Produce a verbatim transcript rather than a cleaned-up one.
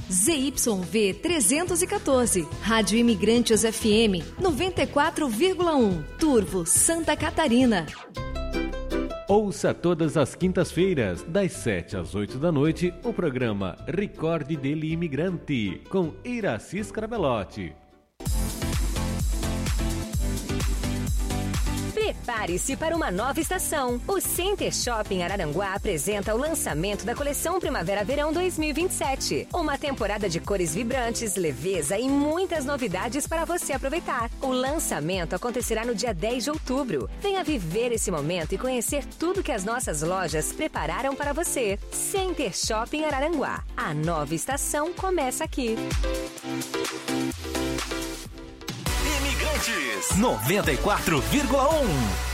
Z Y V trezentos e quatorze, Rádio Imigrantes F M noventa e quatro vírgula um, Turvo, Santa Catarina. Ouça todas as quintas-feiras, das sete às oito da noite, o programa Recorde dele Imigrante, com Iracy Scarabelotti. Prepare-se para uma nova estação. O Center Shopping Araranguá apresenta o lançamento da coleção Primavera-Verão dois mil e vinte e sete. Uma temporada de cores vibrantes, leveza e muitas novidades para você aproveitar. O lançamento acontecerá no dia dez de outubro. Venha viver esse momento e conhecer tudo que as nossas lojas prepararam para você. Center Shopping Araranguá. A nova estação começa aqui. Imigrantes noventa e quatro vírgula um.